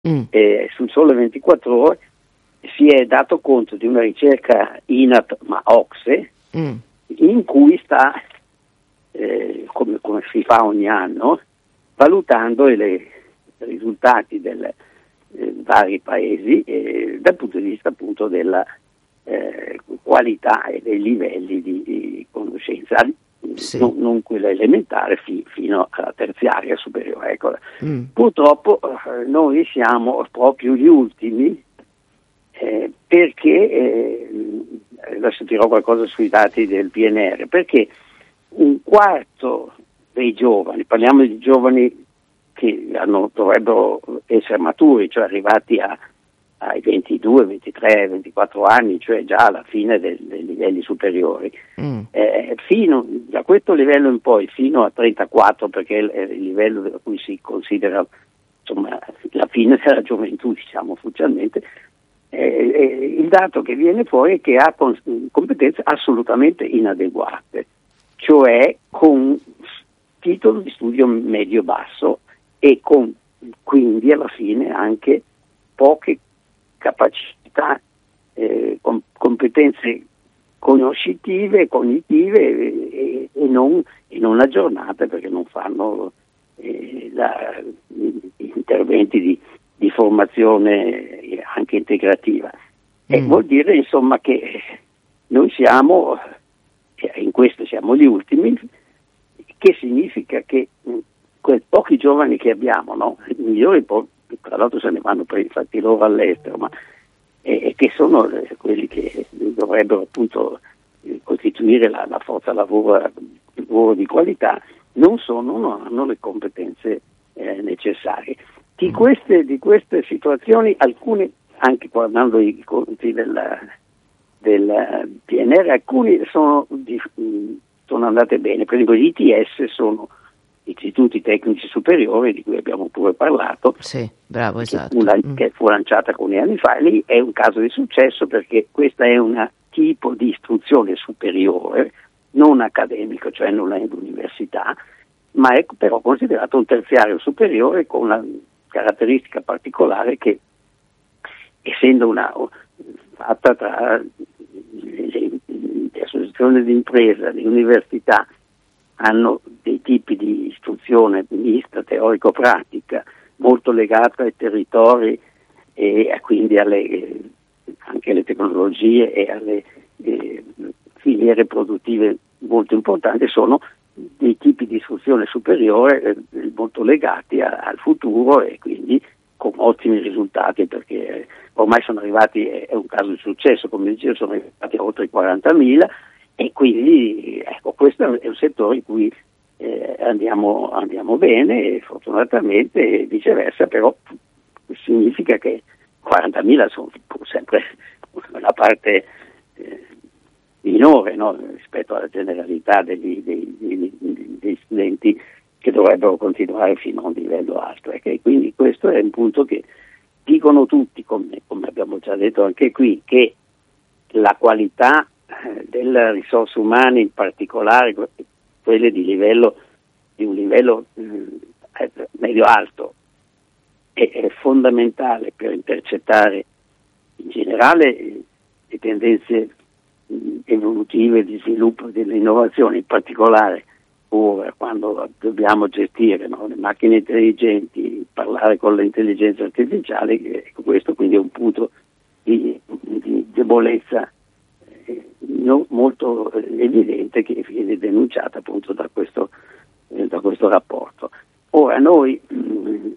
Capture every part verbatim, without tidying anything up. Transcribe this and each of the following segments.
Mm. Eh, sul Sole ventiquattro Ore si è dato conto di una ricerca I N A T ma OCSE Mm. in cui sta, eh, come, come si fa ogni anno, valutando i risultati dei eh, vari paesi eh, dal punto di vista appunto della eh, qualità e dei livelli di, di conoscenza, Sì. non, non quella elementare fi, fino alla terziaria superiore. Ecco. Mm. Purtroppo eh, noi siamo proprio gli ultimi eh, perché, eh, adesso dirò qualcosa sui dati del P N R, perché un quarto dei giovani, parliamo di giovani che hanno, dovrebbero essere maturi, cioè arrivati a, ai ventidue, ventitré, ventiquattro anni, cioè già alla fine del, dei livelli superiori, Mm. eh, fino da questo livello in poi fino a trentaquattro, perché è il livello da cui si considera insomma la fine della gioventù, diciamo ufficialmente, eh, eh, il dato che viene fuori è che ha con, competenze assolutamente inadeguate, cioè con titolo di studio medio-basso e con quindi alla fine anche poche capacità, eh, com- competenze conoscitive, cognitive e, e, non, e non aggiornate, perché non fanno eh, la, interventi di, di formazione anche integrativa. E Mm. vuol dire insomma che noi siamo, in questo siamo gli ultimi, che significa che mh, quei pochi giovani che abbiamo, no? I migliori poi, tra l'altro se ne vanno per i fatti loro all'estero, ma eh, che sono eh, quelli che dovrebbero appunto eh, costituire la, la forza lavoro, lavoro di qualità, non sono, non hanno le competenze eh, necessarie. Di queste, di queste situazioni, alcune, anche guardando i conti del, del P N R, alcuni sono, di, sono andate bene. Per esempio gli I T S sono istituti tecnici superiori, di cui abbiamo pure parlato, Sì, bravo, che, esatto. fu, Mm. che fu lanciata alcuni anni fa. Lì è un caso di successo perché questa è un tipo di istruzione superiore, non accademico, cioè non è l'università, ma è però considerato un terziario superiore con una caratteristica particolare che, essendo una fatta tra le, le associazioni di impresa, le università, hanno dei tipi di istruzione mista, teorico-pratica, molto legata ai territori e quindi alle, anche alle tecnologie e alle eh, filiere produttive molto importanti, sono dei tipi di istruzione superiore eh, molto legati a, al futuro e quindi con ottimi risultati, perché ormai sono arrivati, è un caso di successo, come dicevo, sono arrivati a oltre quarantamila. E quindi ecco, questo è un settore in cui eh, andiamo, andiamo bene, fortunatamente, e viceversa, però significa che quarantamila sono sempre una parte eh, minore, no? Rispetto alla generalità degli, dei, dei, dei studenti che dovrebbero continuare fino a un livello alto. E quindi questo è un punto che dicono tutti, come, come abbiamo già detto anche qui, che la qualità delle risorse umane, in particolare quelle di livello di un livello eh, medio-alto, è, è fondamentale per intercettare in generale le tendenze evolutive di sviluppo dell'innovazione, in particolare ora quando dobbiamo gestire, no, le macchine intelligenti, parlare con l'intelligenza artificiale. Ecco, questo quindi è un punto di, di debolezza No, molto evidente, che viene denunciata appunto da questo, eh, da questo rapporto. Ora noi mh,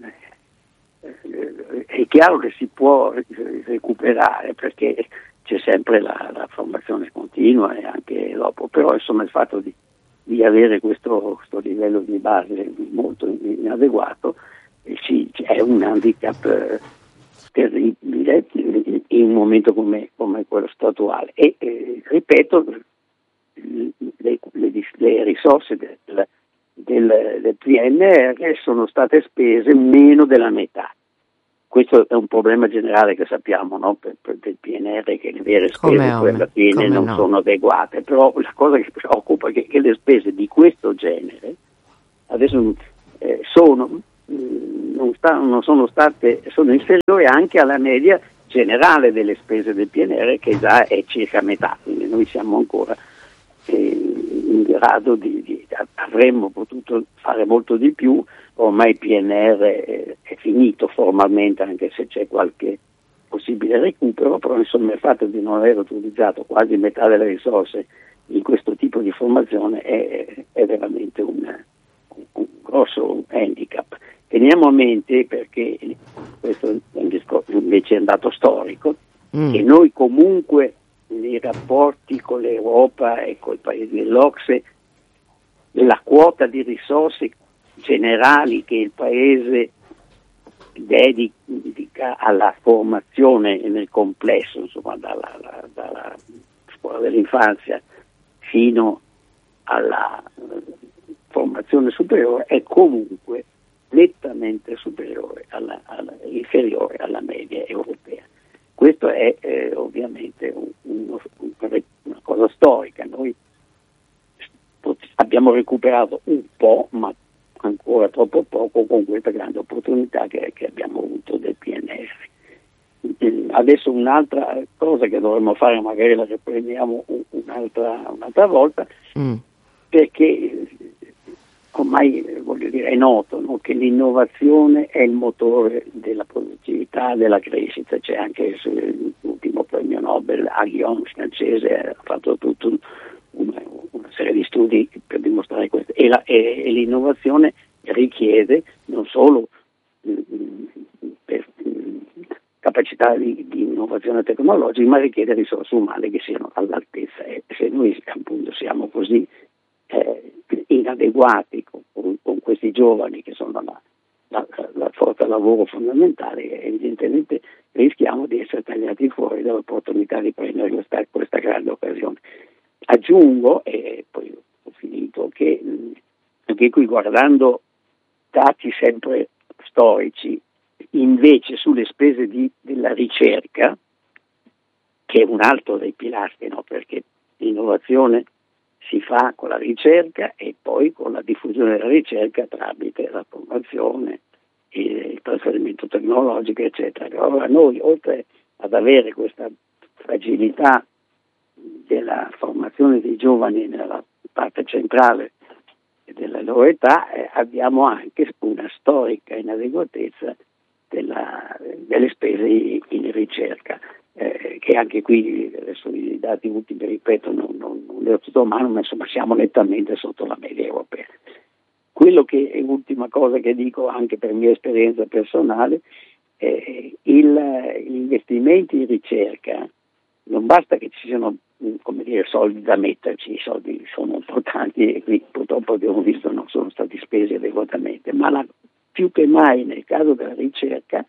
è chiaro che si può recuperare perché c'è sempre la, la formazione continua e anche dopo, però insomma il fatto di, di avere questo, questo livello di base molto inadeguato eh, ci, è un handicap eh, terribile in un momento come, come quello statuale e eh, ripeto le, le, le risorse del, del, del P N R sono state spese meno della metà. Questo è un problema generale che sappiamo, no? per, per il P N R, che le vere spese poi alla fine non no. sono adeguate, però la cosa che preoccupa è che, che le spese di questo genere adesso eh, sono mh, non, sta, non sono state, sono inferiori anche alla media generale delle spese del P N R, che già è circa metà, quindi noi siamo ancora eh, in grado di, di avremmo potuto fare molto di più. Ormai il P N R è, è finito formalmente, anche se c'è qualche possibile recupero, però insomma il fatto di non aver utilizzato quasi metà delle risorse in questo tipo di formazione è, è veramente un, un, un grosso handicap. Teniamo a mente, perché questo è un discorso invece è un dato storico, mm. che noi comunque nei rapporti con l'Europa e con i paesi dell'O C S E, la quota di risorse generali che il paese dedica alla formazione nel complesso, insomma dalla, la, dalla scuola dell'infanzia fino alla formazione superiore, è comunque nettamente superiore alla, alla, inferiore alla media europea. Questo è eh, ovviamente un, uno, una cosa storica. Noi abbiamo recuperato un po', ma ancora troppo poco, con questa grande opportunità che, che abbiamo avuto del P N R. Adesso un'altra cosa che dovremmo fare, magari la riprendiamo un'altra, un'altra volta, mm. perché ormai voglio dire è noto, no, che l'innovazione è il motore della produttività, della crescita. C'è anche l'ultimo premio Nobel, Aguillon, francese, ha fatto tutto un, una, una serie di studi per dimostrare questo, e, la, e, e l'innovazione richiede non solo mh, per, mh, capacità di, di innovazione tecnologica, ma richiede risorse umane che siano all'altezza, e se noi appunto siamo così eh, inadeguati con, con, con questi giovani che sono la, la, la forza lavoro fondamentale, evidentemente rischiamo di essere tagliati fuori dall'opportunità di prendere questa, questa grande occasione. Aggiungo, e poi ho finito, che mh, anche qui, guardando dati sempre storici, invece sulle spese di, della ricerca, che è un altro dei pilastri, no? Perché l'innovazione si fa con la ricerca e poi con la diffusione della ricerca tramite la formazione, il trasferimento tecnologico, eccetera. Allora noi, oltre ad avere questa fragilità della formazione dei giovani nella parte centrale della loro età, eh, abbiamo anche una storica inadeguatezza della, delle spese in ricerca, eh, che anche qui adesso i dati ultimi, ripeto, non, non, non li ho tutto a mano, ma insomma siamo nettamente sotto la media europea. Quello che è l'ultima cosa che dico, anche per mia esperienza personale, eh, il, gli investimenti in ricerca non basta che ci siano, come dire, soldi da metterci, i soldi sono importanti e qui purtroppo abbiamo visto non sono stati spesi adeguatamente, ma la, più che mai nel caso della ricerca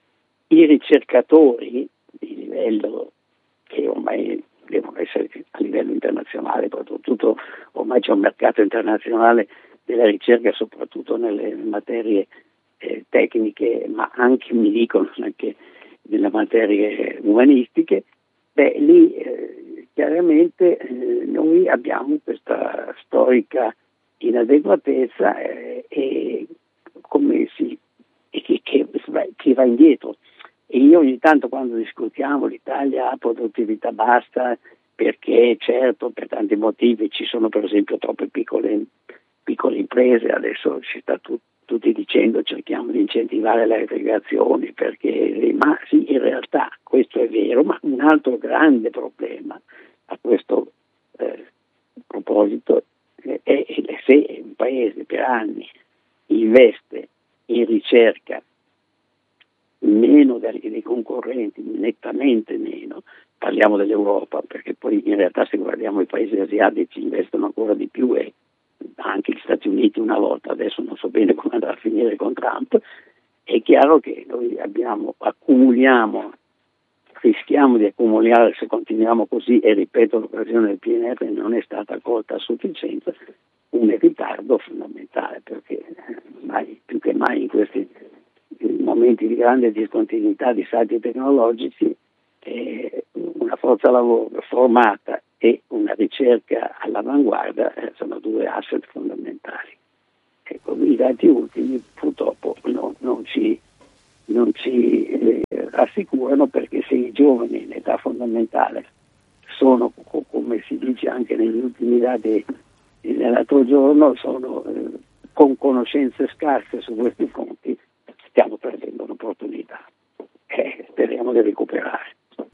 i ricercatori di livello, che ormai devono essere a livello internazionale, soprattutto ormai c'è un mercato internazionale della ricerca, soprattutto nelle materie eh, tecniche, ma anche, mi dicono, anche nelle materie umanistiche. Beh, lì eh, chiaramente eh, noi abbiamo questa storica inadeguatezza eh, e come si e che, che, che va indietro. E io ogni tanto, quando discutiamo l'Italia ha produttività bassa, perché certo per tanti motivi ci sono per esempio troppe piccole, piccole imprese, adesso ci sta tu, tutti dicendo cerchiamo di incentivare le aggregazioni, perché ma sì, in realtà questo è vero, ma un altro grande problema a questo eh, proposito eh, è, è se un paese per anni investe in ricerca meno dei, dei concorrenti, nettamente meno, parliamo dell'Europa, perché poi in realtà se guardiamo i paesi asiatici investono ancora di più, e anche gli Stati Uniti una volta, adesso non so bene come andrà a finire con Trump. È chiaro che noi abbiamo, accumuliamo, rischiamo di accumulare, se continuiamo così, e ripeto l'occasione del P N R non è stata colta a sufficienza, un ritardo fondamentale, perché mai, più che mai in questi momenti di grande discontinuità di salti tecnologici, eh, una forza lavoro formata e una ricerca all'avanguardia eh, sono due asset fondamentali. Ecco, i dati ultimi purtroppo non, non ci, non ci eh, rassicurano, perché se i giovani in età fondamentale sono, come si dice anche negli ultimi dati dell'altro giorno, sono eh, con conoscenze scarse su questi fronti, stiamo perdendo un'opportunità. Eh, speriamo di recuperare.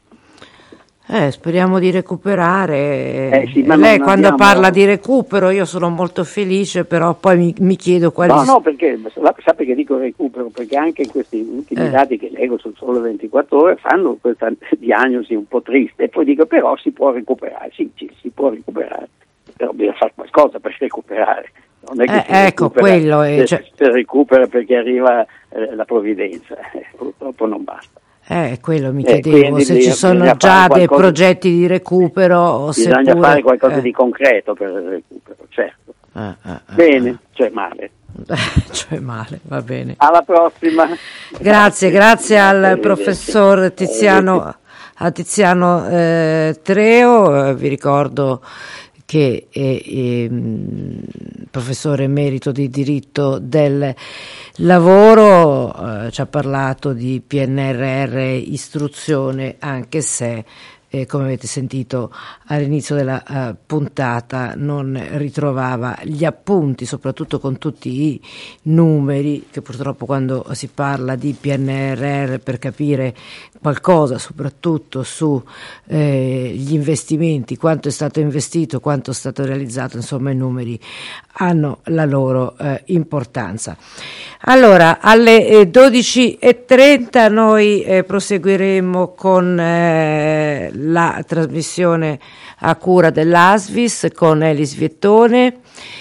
Eh, speriamo di recuperare. Eh sì, ma lei non quando abbiamo... parla di recupero io sono molto felice, però poi mi, mi chiedo quali... No, no, perché sapete che dico recupero, perché anche questi ultimi eh. dati che leggo sul Sole ventiquattro Ore fanno questa diagnosi un po' triste, e poi dico però si può recuperare, sì, sì si può recuperare, però bisogna fare qualcosa per recuperare. Non è che eh, si ecco, quello è, se, cioè... se recupera perché arriva eh, la provvidenza, eh, purtroppo non basta. Eh, quello mi Eh, chiedevo, se ci sono già dei progetti di recupero o se bisogna pure... fare qualcosa eh. di concreto per il recupero, certo. Eh, eh, eh, Bene, eh. cioè male. Cioè male, va bene. Alla prossima. Grazie, grazie al professor Tiziano, a Tiziano eh, Treu. Eh, vi ricordo che è, è professore emerito di diritto del lavoro, eh, ci ha parlato di P N R R istruzione, anche se eh, come avete sentito all'inizio della uh, puntata non ritrovava gli appunti, soprattutto con tutti i numeri, che purtroppo quando si parla di P N R R, per capire qualcosa soprattutto su eh, gli investimenti, quanto è stato investito, quanto è stato realizzato, insomma i numeri hanno la loro eh, importanza. Allora, alle eh, dodici e trenta noi eh, proseguiremo con eh, la trasmissione a cura dell'A S V I S con Elis Viettone,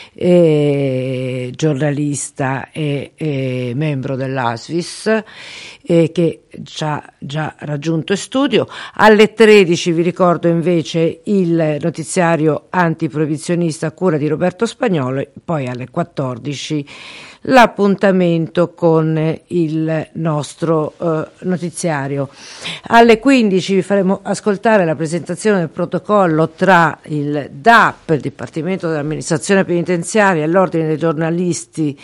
eh, giornalista e, e membro dell'A S V I S, eh, che ci ha già raggiunto in studio. Alle tredici vi ricordo invece il notiziario antiproibizionista a cura di Roberto Spagnolo, poi alle quattordici l'appuntamento con il nostro eh, notiziario. Alle quindici vi faremo ascoltare la presentazione del protocollo tra il D A P, il Dipartimento dell'Amministrazione Penitenziaria, e l'Ordine dei Giornalisti.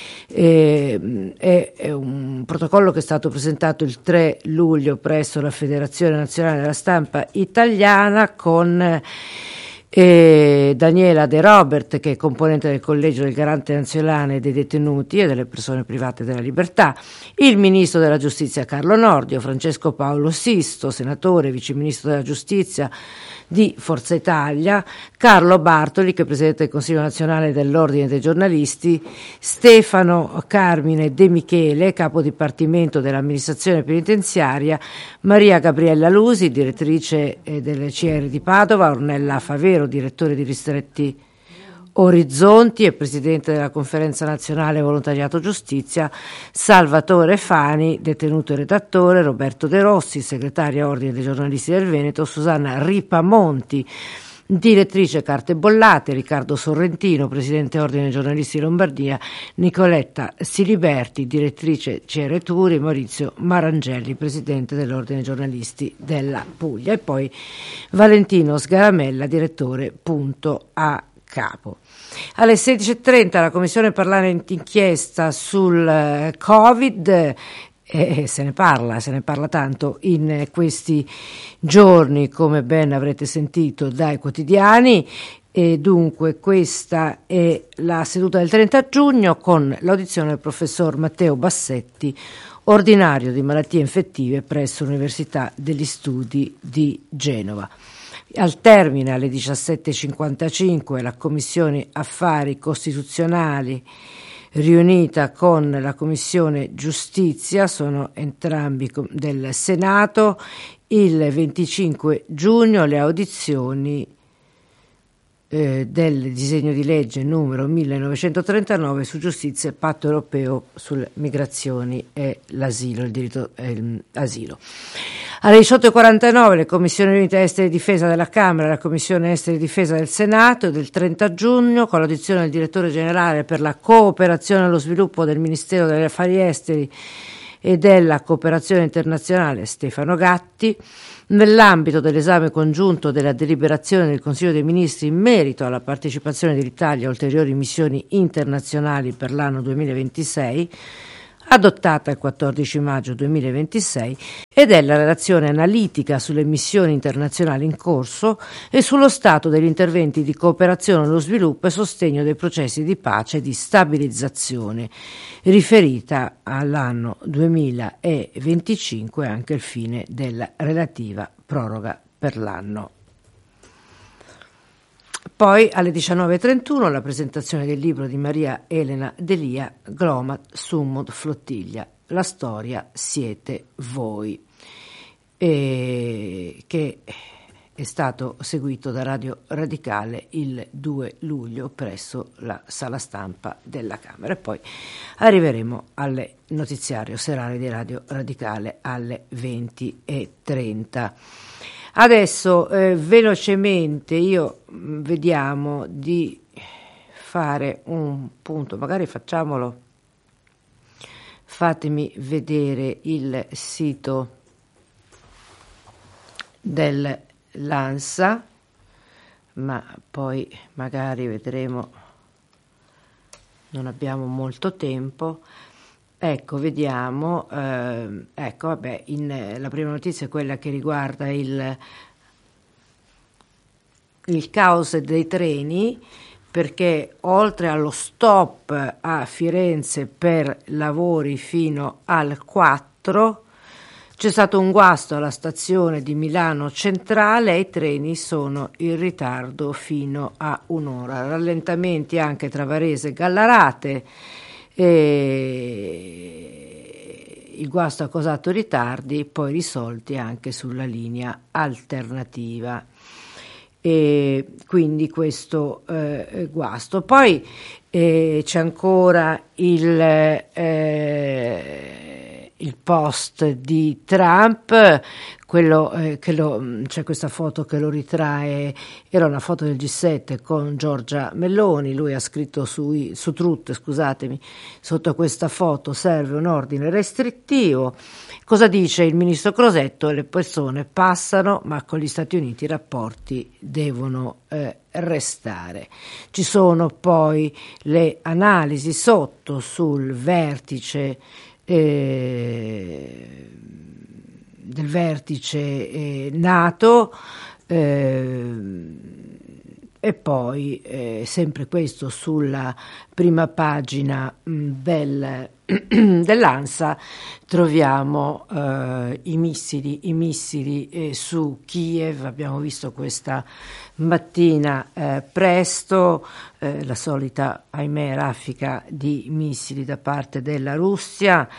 Eh, è, è un protocollo che è stato presentato il tre luglio presso la Federazione Nazionale della Stampa Italiana, con e Daniela De Robert, che è componente del Collegio del Garante Nazionale dei Detenuti e delle Persone Private della Libertà, il Ministro della Giustizia Carlo Nordio, Francesco Paolo Sisto, senatore e Vice Ministro della Giustizia di Forza Italia, Carlo Bartoli, che è Presidente del Consiglio Nazionale dell'Ordine dei Giornalisti, Stefano Carmine De Michele, Capo Dipartimento dell'Amministrazione Penitenziaria, Maria Gabriella Lusi, direttrice eh, del C R di Padova, Ornella Favero, direttore di Ristretti Orizzonti e presidente della Conferenza Nazionale Volontariato Giustizia, Salvatore Fani, detenuto e redattore, Roberto De Rossi, segretaria Ordine dei Giornalisti del Veneto, Susanna Ripamonti, direttrice Carte Bollate, Riccardo Sorrentino, presidente Ordine dei Giornalisti di Lombardia, Nicoletta Siliberti, direttrice C R Turi, Maurizio Marangelli, presidente dell'Ordine dei Giornalisti della Puglia, e poi Valentino Sgaramella, direttore Punto a Capo. Alle sedici e trenta la Commissione Parlamentare d'inchiesta sul Covid, e se ne parla, se ne parla tanto in questi giorni, come ben avrete sentito dai quotidiani, e dunque questa è la seduta del trenta giugno con l'audizione del professor Matteo Bassetti, ordinario di malattie infettive presso l'Università degli Studi di Genova. Al termine, alle diciassette e cinquantacinque, la Commissione Affari Costituzionali riunita con la Commissione Giustizia, sono entrambi del Senato. Il venticinque giugno le audizioni eh, del disegno di legge numero millenovecentotrentanove su giustizia e patto europeo sulle migrazioni e l'asilo, il diritto all'asilo. Alle diciotto e quarantanove le commissioni riunite esteri e difesa della Camera e la Commissione esteri e difesa del Senato, del trenta giugno, con l'audizione del direttore generale per la cooperazione e lo sviluppo del Ministero degli Affari Esteri e della cooperazione internazionale Stefano Gatti, nell'ambito dell'esame congiunto della deliberazione del Consiglio dei Ministri in merito alla partecipazione dell'Italia a ulteriori missioni internazionali per l'anno duemilaventisei, adottata il quattordici maggio duemilaventisei, e della relazione analitica sulle missioni internazionali in corso e sullo stato degli interventi di cooperazione allo sviluppo e sostegno dei processi di pace e di stabilizzazione, riferita all'anno duemilaventicinque, anche il fine della relativa proroga per l'anno. Poi alle diciannove e trentuno la presentazione del libro di Maria Elena Delia, Glomat Summum Flottiglia, la storia siete voi, e che è stato seguito da Radio Radicale il due luglio presso la sala stampa della Camera. E poi arriveremo al notiziario serale di Radio Radicale alle venti e trenta. Adesso eh, velocemente io mh, vediamo di fare un punto, magari facciamolo, fatemi vedere il sito dell'ANSA, ma poi magari vedremo, non abbiamo molto tempo. Ecco, vediamo, eh, ecco, vabbè, in, la prima notizia è quella che riguarda il, il caos dei treni, perché oltre allo stop a Firenze per lavori fino al quattro, c'è stato un guasto alla stazione di Milano Centrale e i treni sono in ritardo fino a un'ora. Rallentamenti anche tra Varese e Gallarate. E il guasto ha causato ritardi poi risolti anche sulla linea alternativa, e quindi questo eh, guasto. Poi eh, c'è ancora il, eh, il post di Trump, quello eh, che lo, c'è questa foto che lo ritrae, era una foto del G sette con Giorgia Meloni. Lui ha scritto su, su Truth, scusatemi, sotto questa foto serve un ordine restrittivo. Cosa dice il ministro Crosetto? Le persone passano, ma con gli Stati Uniti i rapporti devono eh, restare. Ci sono poi le analisi sotto sul vertice eh, del vertice eh, NATO, eh, e poi eh, sempre questo sulla prima pagina mh, del, dell'ANSA troviamo eh, i missili, i missili eh, su Kiev. Abbiamo visto questa mattina eh, presto eh, la solita, ahimè, raffica di missili da parte della Russia.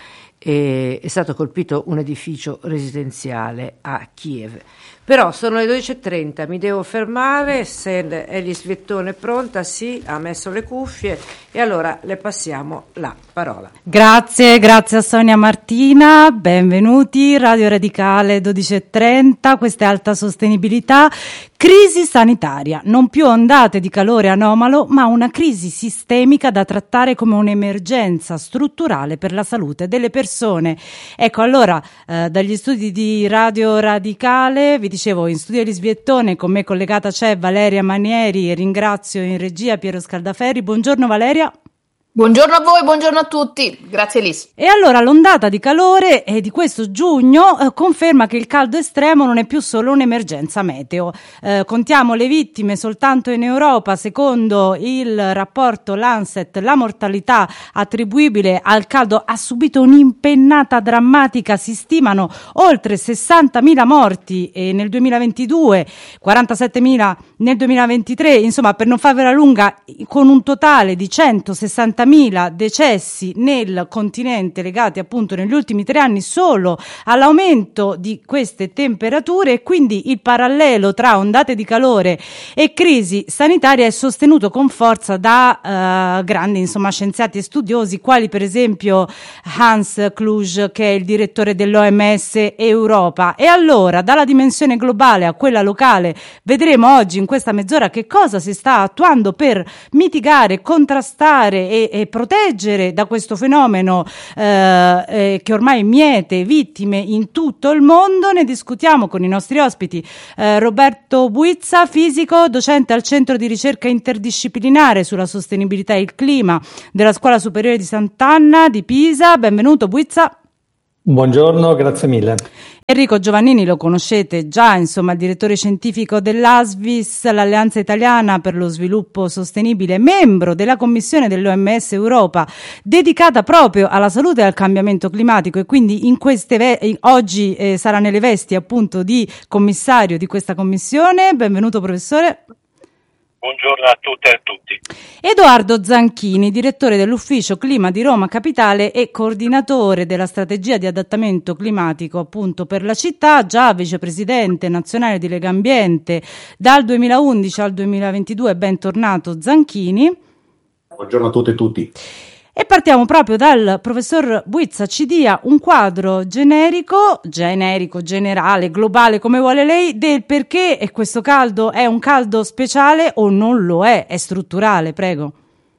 E è stato colpito un edificio residenziale a Kiev. Però sono le dodici e trenta, mi devo fermare. Se Elis Viettone è pronta, sì, ha messo le cuffie, e allora le passiamo la parola. Grazie, grazie a Sonia Martina, benvenuti, Radio Radicale dodici e trenta, questa è Alta Sostenibilità. Crisi sanitaria, non più ondate di calore anomalo, ma una crisi sistemica da trattare come un'emergenza strutturale per la salute delle persone. Ecco, allora, eh, dagli studi di Radio Radicale, vi dicevo, in studio Elis Viettone, con me collegata c'è Valeria Manieri, e ringrazio in regia Piero Scaldaferri. Buongiorno Valeria. Buongiorno a voi, buongiorno a tutti, grazie Elis. E allora l'ondata di calore eh, di questo giugno eh, conferma che il caldo estremo non è più solo un'emergenza meteo. Eh, contiamo le vittime soltanto in Europa. Secondo il rapporto Lancet, la mortalità attribuibile al caldo ha subito un'impennata drammatica. Si stimano oltre sessantamila morti eh, nel duemilaventidue, quarantasettemila nel duemilaventitré, insomma, per non farvela lunga, con un totale di centosessantamila decessi nel continente legati appunto negli ultimi tre anni solo all'aumento di queste temperature. E quindi il parallelo tra ondate di calore e crisi sanitaria è sostenuto con forza da uh, grandi insomma scienziati e studiosi, quali per esempio Hans Kluge, che è il direttore dell'O M S Europa. E allora, dalla dimensione globale a quella locale, vedremo oggi in questa mezz'ora che cosa si sta attuando per mitigare, contrastare e e proteggere da questo fenomeno eh, eh, che ormai miete vittime in tutto il mondo. Ne discutiamo con i nostri ospiti. Eh, Roberto Buizza, fisico, docente al Centro di Ricerca Interdisciplinare sulla Sostenibilità e il Clima della Scuola Superiore di Sant'Anna di Pisa. Benvenuto Buizza. Buongiorno, grazie mille. Enrico Giovannini lo conoscete già, insomma, il direttore scientifico dell'A S V I S, l'Alleanza Italiana per lo Sviluppo Sostenibile, membro della Commissione dell'O M S Europa dedicata proprio alla salute e al cambiamento climatico, e quindi in queste ve- oggi eh, sarà nelle vesti appunto di commissario di questa commissione. Benvenuto professore. Buongiorno a tutte e a tutti. Edoardo Zanchini, direttore dell'Ufficio Clima di Roma Capitale e coordinatore della strategia di adattamento climatico appunto per la città, già vicepresidente nazionale di Legambiente dal duemilaundici al duemilaventidue. Bentornato Zanchini. Buongiorno a tutte e tutti. E partiamo proprio dal professor Buizza. Ci dia un quadro generico, generico, generale, globale, come vuole lei, del perché e questo caldo è un caldo speciale o non lo è, è strutturale, prego.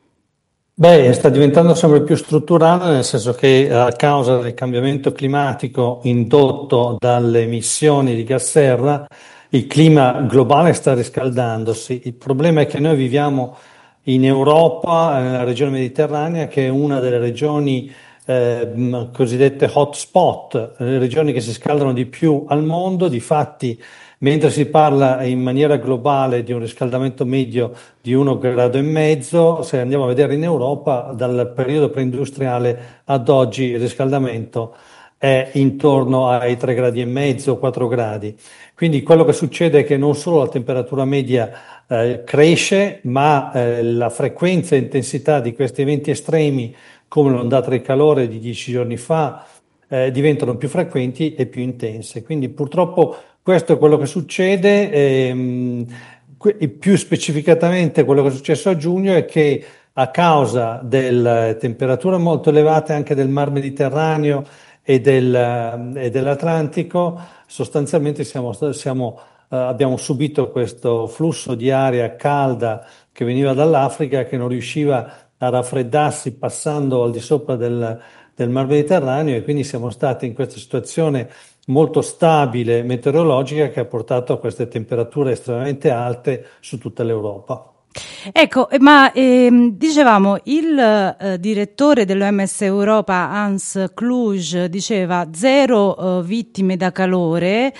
Beh, sta diventando sempre più strutturale, nel senso che a causa del cambiamento climatico indotto dalle emissioni di gas serra, il clima globale sta riscaldandosi. Il problema è che noi viviamo in Europa, nella regione mediterranea, che è una delle regioni eh, cosiddette hotspot, le regioni che si scaldano di più al mondo. Difatti, mentre si parla in maniera globale di un riscaldamento medio di uno grado e mezzo, se andiamo a vedere in Europa, dal periodo preindustriale ad oggi il riscaldamento è intorno ai tre gradi e mezzo, quattro gradi. Quindi quello che succede è che non solo la temperatura media eh, cresce, ma eh, la frequenza e intensità di questi eventi estremi, come l'ondata di calore di dieci giorni fa, eh, diventano più frequenti e più intense. Quindi purtroppo questo è quello che succede. Ehm, que- più specificatamente quello che è successo a giugno è che a causa delle temperature molto elevate anche del Mar Mediterraneo e, del, e dell'Atlantico, sostanzialmente siamo, siamo, eh, abbiamo subito questo flusso di aria calda che veniva dall'Africa, che non riusciva a raffreddarsi passando al di sopra del, del Mar Mediterraneo, e quindi siamo stati in questa situazione molto stabile meteorologica che ha portato a queste temperature estremamente alte su tutta l'Europa. Ecco, ma ehm, dicevamo, il eh, direttore dell'O M S Europa, Hans Kluge, diceva zero eh, vittime da calore,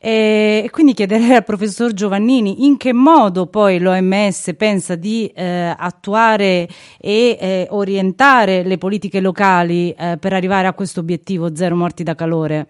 e quindi chiederei al professor Giovannini in che modo poi l'O M S pensa di eh, attuare e eh, orientare le politiche locali eh, per arrivare a questo obiettivo zero morti da calore.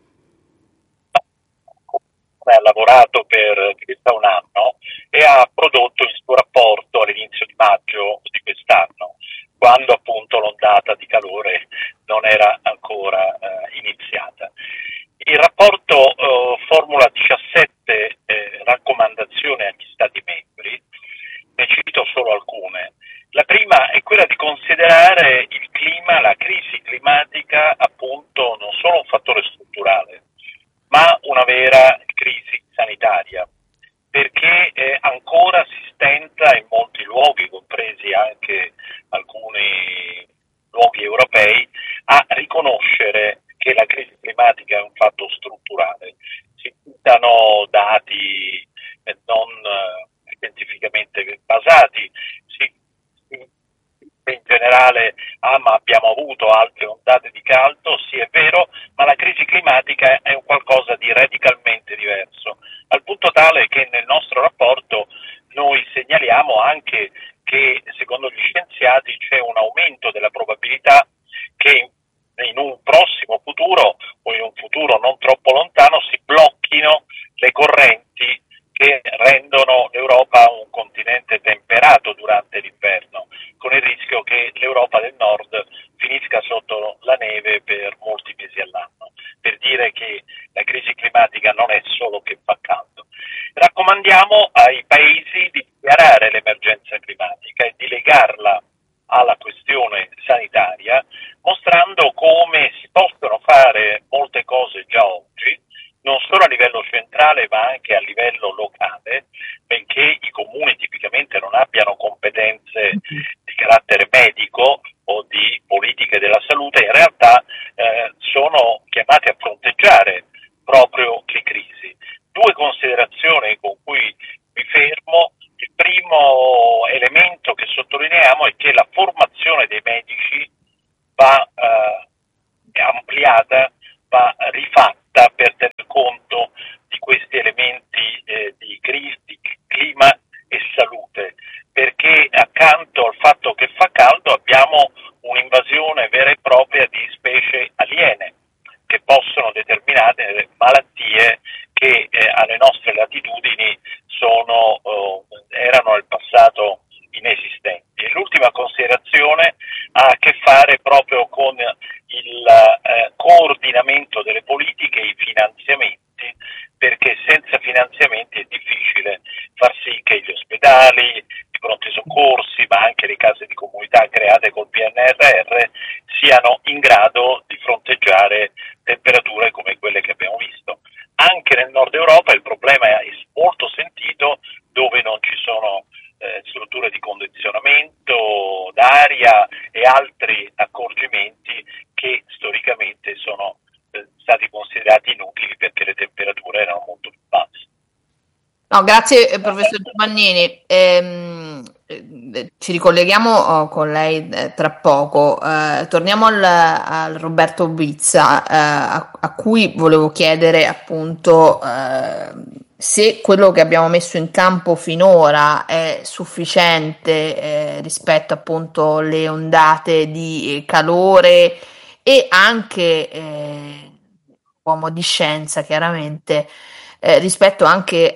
Ha lavorato per circa un anno e ha prodotto il suo rapporto all'inizio di maggio di quest'anno, quando appunto l'ondata di calore non era ancora eh, iniziata. Il rapporto eh, formula diciassette eh, raccomandazioni agli Stati membri, ne cito solo alcune. La prima è quella di considerare il clima, la crisi climatica, appunto non solo un fattore strutturale, ma una vera crisi sanitaria, perché eh, ancora si stenta in molti luoghi, compresi anche alcuni luoghi europei, a riconoscere che la crisi climatica è un fatto strutturale. Si citano dati eh, non eh, scientificamente basati, si, si in generale ah, ma abbiamo avuto altre ondate di caldo, sì è vero, ma la crisi climatica è un qualcosa di radicalmente diverso, al punto tale che nel nostro rapporto noi segnaliamo anche che secondo gli scienziati c'è un aumento della probabilità che in un prossimo futuro o in un futuro non troppo lontano si blocchino le correnti che rendono l'Europa un continente temperato durante l'inverno, con il rischio che l'Europa del Nord finisca sotto la neve per molti mesi all'anno, per dire che la crisi climatica non è solo che fa caldo. Raccomandiamo ai paesi di dichiarare l'emergenza climatica e di legarla alla questione sanitaria, mostrando come si possono fare molte cose già oggi, non solo a livello centrale ma anche a livello locale, benché i comuni tipicamente non abbiano competenze di carattere medico o di politiche della salute, in realtà eh, sono chiamati a fronteggiare proprio le crisi. Due considerazioni con cui mi fermo. Il primo elemento che sottolineiamo è che la formazione dei medici va eh, ampliata, va rifatta per tener conto di questi elementi eh, di crisi, di clima e salute, perché accanto al fatto che fa caldo abbiamo un'invasione vera e propria di specie aliene che possono determinare malattie che eh, alle nostre latitudini sono, eh, erano nel passato inesistenti. E l'ultima considerazione ha a che fare proprio con il eh, coordinamento delle politiche e i finanziamenti, perché senza finanziamenti è difficile far sì che gli ospedali, i pronti soccorsi, ma anche le case di comunità create col P N R R siano in grado di fronteggiare temperature come quelle che abbiamo visto. Anche nel nord Europa il problema è molto sentito, dove non ci sono eh, strutture di condizionamento d'aria e altri accorgimenti che storicamente sono eh, stati considerati inutili perché le temperature erano molto più basse. No, grazie eh, professor Giovannini. Ehm, eh, ci ricolleghiamo oh, con lei eh, tra poco. Eh, torniamo al, al Roberto Bizza, eh, a, a cui volevo chiedere appunto eh, se quello che abbiamo messo in campo finora è sufficiente eh, rispetto appunto alle ondate di calore e anche eh, uomo di scienza chiaramente. Eh, rispetto anche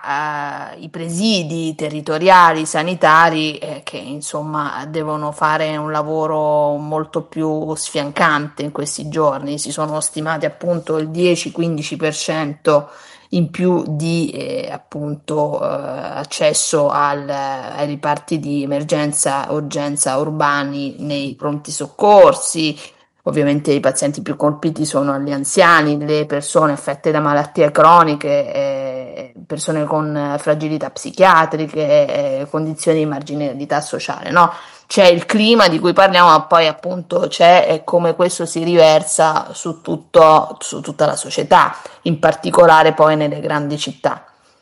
ai presidi territoriali sanitari eh, che insomma devono fare un lavoro molto più sfiancante in questi giorni. Si sono stimati appunto il dieci quindici per cento in più di eh, appunto eh, accesso al, ai riparti di emergenza urgenza urbani nei pronti soccorsi. Ovviamente i pazienti più colpiti sono gli anziani, le persone affette da malattie croniche, eh, persone con fragilità psichiatriche, eh, condizioni di marginalità sociale, no? C'è il clima di cui parliamo, ma poi appunto c'è eh, come questo si riversa su, tutto, su tutta la società, in particolare poi nelle grandi città.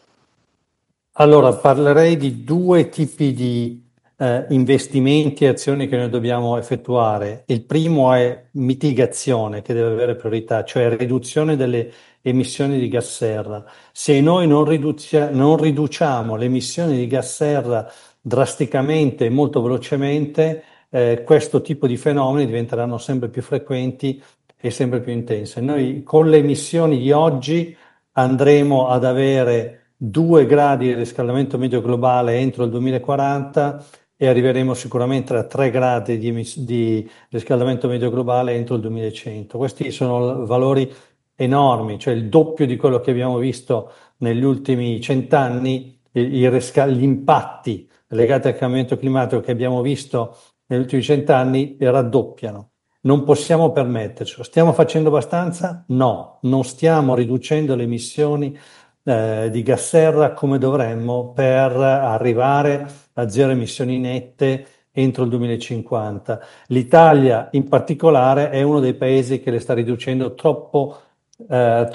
Allora, parlerei di due tipi di Eh, investimenti e azioni che noi dobbiamo effettuare. Il primo è mitigazione, che deve avere priorità, cioè riduzione delle emissioni di gas serra. Se noi non, riducia- non riduciamo le emissioni di gas serra drasticamente e molto velocemente, eh, questo tipo di fenomeni diventeranno sempre più frequenti e sempre più intense. Noi con le emissioni di oggi andremo ad avere due gradi di riscaldamento medio globale entro il duemilaquaranta e arriveremo sicuramente a tre gradi di, emiss- di riscaldamento medio globale entro il duemilacento. Questi sono valori enormi, cioè il doppio di quello che abbiamo visto negli ultimi cent'anni. I, i risca- gli impatti legati al cambiamento climatico che abbiamo visto negli ultimi cent'anni raddoppiano. Non possiamo permettercelo. Stiamo facendo abbastanza? No, non stiamo riducendo le emissioni Eh, di gas serra come dovremmo per arrivare a zero emissioni nette entro il duemilacinquanta. L'Italia in particolare è uno dei paesi che le sta riducendo troppo, eh,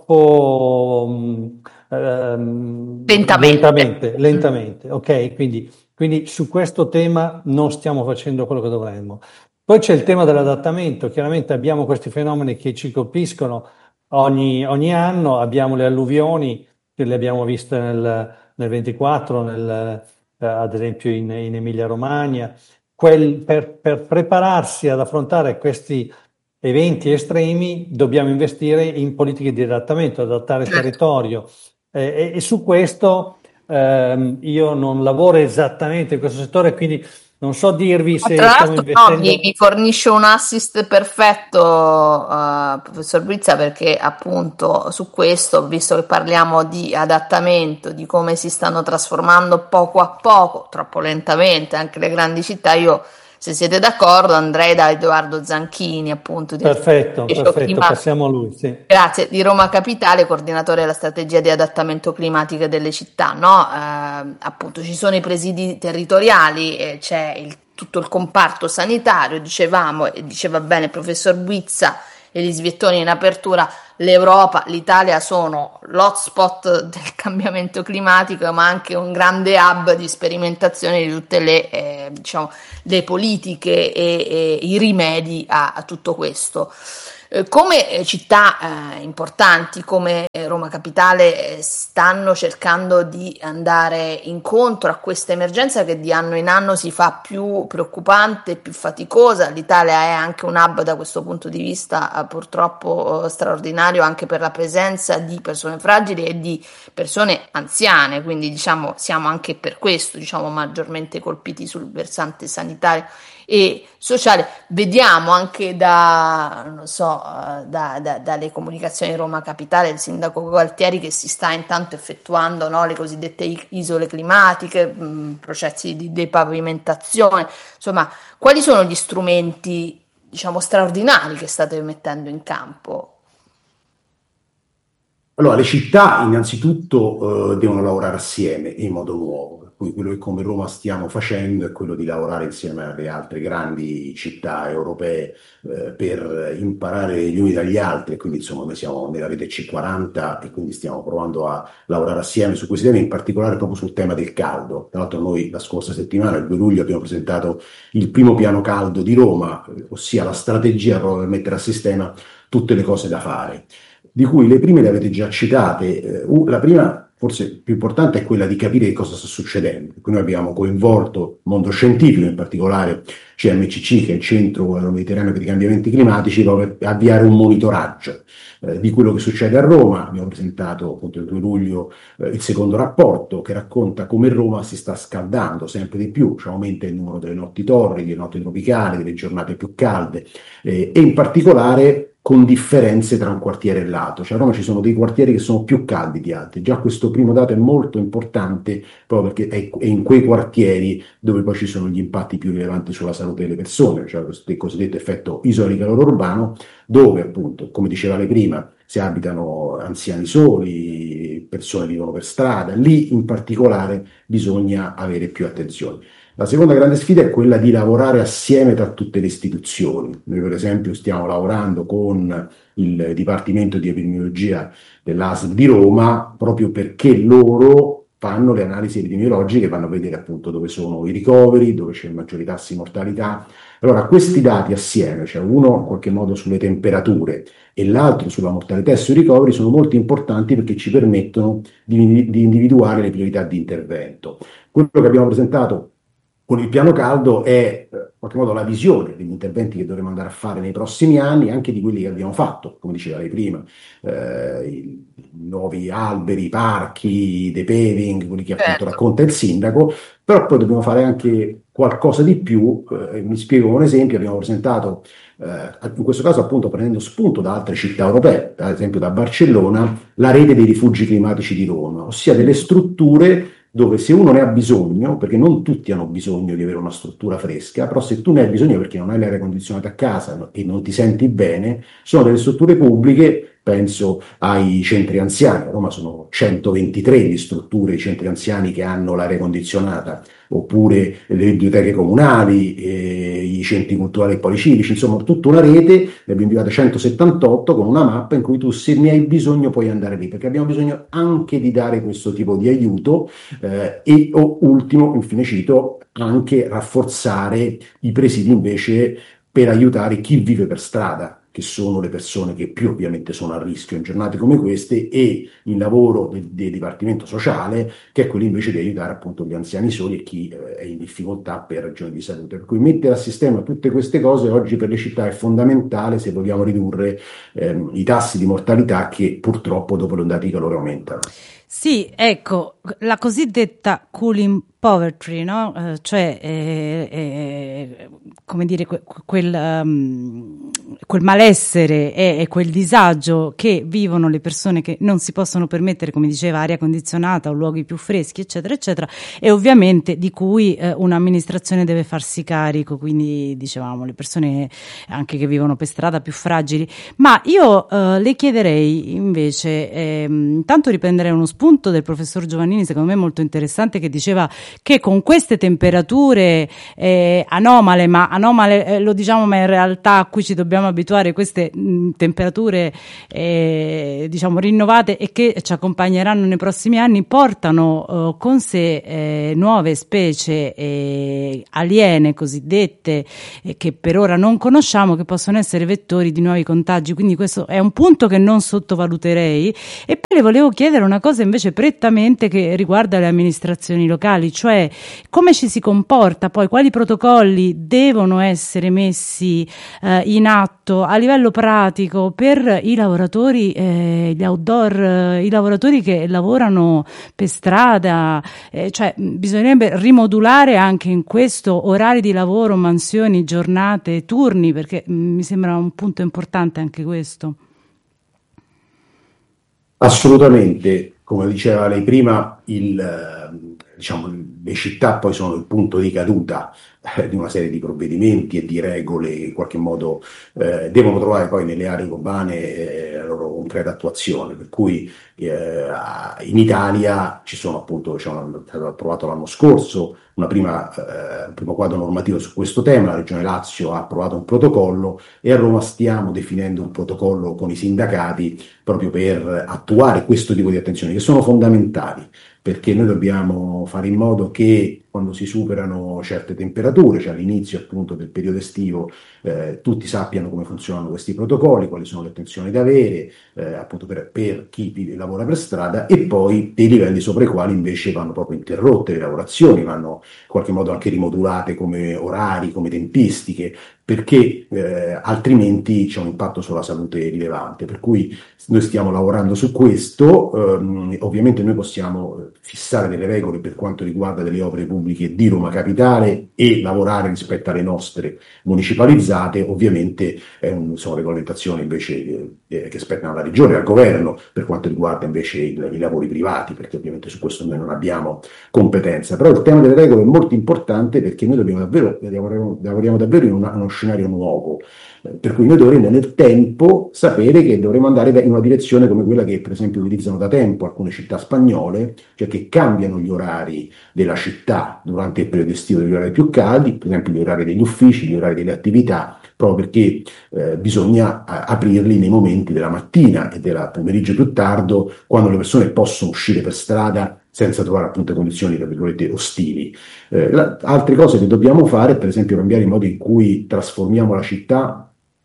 troppo um, um, Lentamente. lentamente, lentamente. Ok, quindi, quindi su questo tema non stiamo facendo quello che dovremmo. Poi c'è il tema dell'adattamento. Chiaramente abbiamo questi fenomeni che ci colpiscono Ogni, ogni anno, abbiamo le alluvioni, che le abbiamo viste nel, nel ventiquattro, nel, eh, ad esempio in, in Emilia-Romagna. Quel, per, per prepararsi ad affrontare questi eventi estremi dobbiamo investire in politiche di adattamento, adattare il territorio. Eh, e, e su questo ehm, io non lavoro esattamente in questo settore, quindi non so dirvi se Tra stiamo l'altro investendo. no, mi, mi fornisce un assist perfetto, uh, professor Bizza, perché appunto su questo, visto che parliamo di adattamento, di come si stanno trasformando poco a poco, troppo lentamente, anche le grandi città, io, se siete d'accordo, andrei da Edoardo Zanchini, appunto. Di Perfetto, perfetto, clima... passiamo a lui. Sì. Grazie, di Roma Capitale, coordinatore della strategia di adattamento climatico delle città, no? Eh, appunto ci sono i presidi territoriali, eh, c'è il tutto il comparto sanitario. Dicevamo, e diceva bene il professor Buizza e gli sviettoni in apertura, l'Europa, l'Italia sono l'hotspot del cambiamento climatico, ma anche un grande hub di sperimentazione di tutte le, eh, diciamo, le politiche e, e i rimedi a, a tutto questo. Eh, come eh, città eh, importanti come eh, Roma Capitale eh, stanno cercando di andare incontro a questa emergenza che di anno in anno si fa più preoccupante, più faticosa. L'Italia è anche un hub da questo punto di vista eh, purtroppo eh, straordinario, anche per la presenza di persone fragili e di persone anziane, quindi diciamo siamo anche per questo diciamo maggiormente colpiti sul versante sanitario e sociale. Vediamo anche da, non so, da, da, dalle comunicazioni di Roma Capitale il sindaco Gualtieri che si sta intanto effettuando, no, le cosiddette isole climatiche, mh, processi di depavimentazione. Insomma, quali sono gli strumenti, diciamo, straordinari che state mettendo in campo? Allora, le città innanzitutto eh, devono lavorare assieme in modo nuovo, per cui quello che come Roma stiamo facendo è quello di lavorare insieme alle altre grandi città europee eh, per imparare gli uni dagli altri, quindi insomma noi siamo nella rete C quaranta e quindi stiamo provando a lavorare assieme su questi temi, in particolare proprio sul tema del caldo. Tra l'altro noi la scorsa settimana, il due luglio, abbiamo presentato il primo piano caldo di Roma, ossia la strategia proprio per mettere a sistema tutte le cose da fare, di cui le prime le avete già citate. Uh, la prima, forse più importante, è quella di capire che cosa sta succedendo. Noi abbiamo coinvolto il mondo scientifico, in particolare C M C C, che è il Centro Mediterraneo per i Cambiamenti Climatici, proprio per avviare un monitoraggio eh, di quello che succede a Roma. Abbiamo presentato appunto il due luglio eh, il secondo rapporto che racconta come Roma si sta scaldando sempre di più, cioè aumenta il numero delle notti torridi, delle notti tropicali, delle giornate più calde eh, e in particolare con differenze tra un quartiere e l'altro. Cioè a Roma ci sono dei quartieri che sono più caldi di altri. Già questo primo dato è molto importante proprio perché è, è in quei quartieri dove poi ci sono gli impatti più rilevanti sulla salute delle persone, cioè questo cosiddetto effetto isola di calore urbano, dove appunto, come diceva lei prima, si abitano anziani soli, persone vivono per strada. Lì in particolare bisogna avere più attenzione. La seconda grande sfida è quella di lavorare assieme tra tutte le istituzioni. Noi per esempio stiamo lavorando con il Dipartimento di Epidemiologia dell'A S L di Roma proprio perché loro fanno le analisi epidemiologiche, vanno a vedere appunto dove sono i ricoveri, dove c'è maggiori tassi di mortalità. Allora questi dati assieme, cioè uno in qualche modo sulle temperature e l'altro sulla mortalità e sui ricoveri, sono molto importanti perché ci permettono di, di individuare le priorità di intervento. Quello che abbiamo presentato con il piano caldo è in qualche modo la visione degli interventi che dovremo andare a fare nei prossimi anni, anche di quelli che abbiamo fatto, come diceva lei prima, eh, i, i nuovi alberi, i parchi, dei paving, quelli che appunto certo. racconta il sindaco, però poi dobbiamo fare anche qualcosa di più. Eh, mi spiego con un esempio: abbiamo presentato, eh, in questo caso appunto prendendo spunto da altre città europee, ad esempio da Barcellona, la rete dei rifugi climatici di Roma, ossia delle strutture dove se uno ne ha bisogno, perché non tutti hanno bisogno di avere una struttura fresca, però se tu ne hai bisogno perché non hai l'aria condizionata a casa e non ti senti bene, sono delle strutture pubbliche. Penso ai centri anziani. A Roma sono centoventitré le strutture, i centri anziani che hanno l'aria condizionata, oppure le biblioteche comunali, eh, i centri culturali e policivici, insomma tutta una rete. Ne abbiamo inviate centosettantotto con una mappa in cui tu, se ne hai bisogno, puoi andare lì, perché abbiamo bisogno anche di dare questo tipo di aiuto eh, e o, ultimo, infine cito, anche rafforzare i presidi invece per aiutare chi vive per strada, che sono le persone che più ovviamente sono a rischio in giornate come queste, e il lavoro del, del Dipartimento Sociale, che è quello invece di aiutare appunto gli anziani soli e chi eh, è in difficoltà per ragioni di salute. Per cui mettere a sistema tutte queste cose oggi per le città è fondamentale se vogliamo ridurre ehm, i tassi di mortalità che purtroppo dopo le ondate di calore aumentano. Sì, ecco, la cosiddetta cooling poverty, no? Uh, cioè, eh, eh, come dire, que- quel, um, quel malessere e, e quel disagio che vivono le persone che non si possono permettere, come diceva, aria condizionata o luoghi più freschi, eccetera, eccetera, e ovviamente di cui eh, un'amministrazione deve farsi carico, quindi dicevamo le persone anche che vivono per strada più fragili. Ma io eh, le chiederei invece, eh, intanto riprenderei uno spunto del professor Giovannini, secondo me molto interessante, che diceva che con queste temperature eh, anomale, ma anomale eh, lo diciamo, ma in realtà a cui ci dobbiamo abituare, queste mh, temperature eh, diciamo rinnovate e che ci accompagneranno nei prossimi anni, portano eh, con sé eh, nuove specie eh, aliene cosiddette eh, che per ora non conosciamo, che possono essere vettori di nuovi contagi. Quindi questo è un punto che non sottovaluterei. E poi le volevo chiedere una cosa invece prettamente che riguarda le amministrazioni locali, cioè come ci si comporta poi, quali protocolli devono essere messi eh, in atto a livello pratico per i lavoratori, eh, gli outdoor, eh, i lavoratori che lavorano per strada, eh, cioè bisognerebbe rimodulare anche in questo orari di lavoro, mansioni, giornate, turni, perché mh, mi sembra un punto importante anche questo. Assolutamente, come diceva lei prima, il, diciamo, le città poi sono il punto di caduta eh, di una serie di provvedimenti e di regole che in qualche modo eh, devono trovare poi nelle aree urbane eh, la loro concreta attuazione, per cui eh, in Italia ci sono appunto, diciamo, è stato approvato l'anno scorso una prima, eh, un primo quadro normativo su questo tema, la Regione Lazio ha approvato un protocollo e a Roma stiamo definendo un protocollo con i sindacati proprio per attuare questo tipo di attenzioni che sono fondamentali, perché noi dobbiamo fare in modo che quando si superano certe temperature, cioè all'inizio appunto del periodo estivo, eh, tutti sappiano come funzionano questi protocolli, quali sono le attenzioni da avere, eh, appunto per, per chi lavora per strada, e poi dei livelli sopra i quali invece vanno proprio interrotte le lavorazioni, vanno in qualche modo anche rimodulate come orari, come tempistiche, perché eh, altrimenti c'è un impatto sulla salute rilevante. Per cui noi stiamo lavorando su questo, ehm, ovviamente noi possiamo fissare delle regole per quanto riguarda delle opere pubbliche di Roma Capitale e lavorare rispetto alle nostre municipalizzate, ovviamente è un, sono regolamentazioni invece eh, che spettano alla Regione e al Governo per quanto riguarda invece il, i lavori privati, perché ovviamente su questo noi non abbiamo competenza. Però il tema delle regole è molto importante perché noi dobbiamo davvero, lavoriamo, lavoriamo davvero in una, uno scenario nuovo, per cui noi dovremo nel tempo sapere che dovremo andare in una direzione come quella che per esempio utilizzano da tempo alcune città spagnole, cioè che cambiano gli orari della città durante il periodo estivo, degli orari più caldi, per esempio gli orari degli uffici, gli orari delle attività, proprio perché eh, bisogna a, aprirli nei momenti della mattina e del pomeriggio più tardo, quando le persone possono uscire per strada senza trovare appunto condizioni tra virgolette ostili. Eh, la, altre cose che dobbiamo fare, per esempio, cambiare il modo in cui trasformiamo la città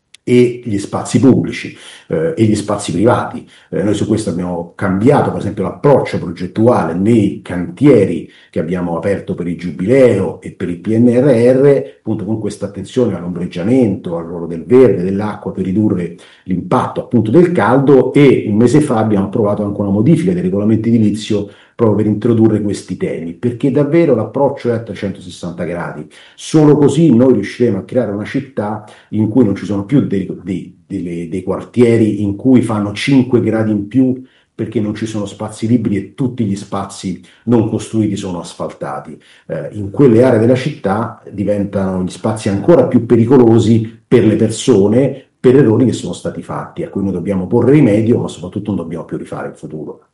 e gli spazi pubblici eh, e gli spazi privati. Eh, noi su questo abbiamo cambiato per esempio l'approccio progettuale nei cantieri che abbiamo aperto per il Giubileo e per il P N R R, appunto con questa attenzione all'ombreggiamento, al ruolo del verde, dell'acqua per ridurre l'impatto appunto del caldo, e un mese fa abbiamo approvato anche una modifica del regolamento edilizio proprio per introdurre questi temi, perché davvero l'approccio è a trecentosessanta gradi. Solo così noi riusciremo a creare una città in cui non ci sono più dei, dei, dei, dei quartieri in cui fanno cinque gradi in più perché non ci sono spazi liberi e tutti gli spazi non costruiti sono asfaltati. Eh, in quelle aree della città diventano gli spazi ancora più pericolosi per le persone, per errori che sono stati fatti, a cui noi dobbiamo porre rimedio, ma soprattutto non dobbiamo più rifare in futuro.